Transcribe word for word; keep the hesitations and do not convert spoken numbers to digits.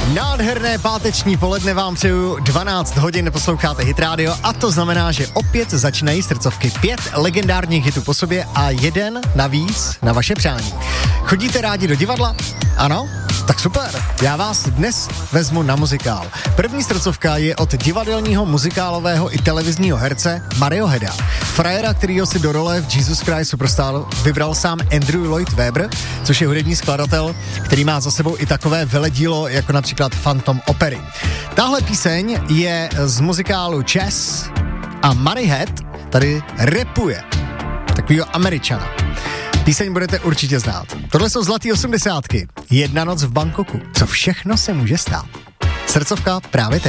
Nádherné páteční poledne vám přeju, dvanáct hodin posloucháte Hit Radio a to znamená, že opět začínají srdcovky. Pět legendárních hitů po sobě a jeden navíc na vaše přání. Chodíte rádi do divadla? Ano? Tak super, já vás dnes vezmu na muzikál. První srdcovka je od divadelního, muzikálového i televizního herce Mario Heda. Frajera, kterýho si do role v Jesus Christ Superstar vybral sám Andrew Lloyd Webber, což je hudební skladatel, který má za sebou i takové veledílo, jako například Phantom Opery. Tahle píseň je z muzikálu Chess a Mary Head tady rapuje takovýho Američana. Píseň budete určitě znát. Tohle jsou zlatý osmdesátky. Jedna noc v Bangkoku. Co všechno se může stát? Srdcovka právě teď.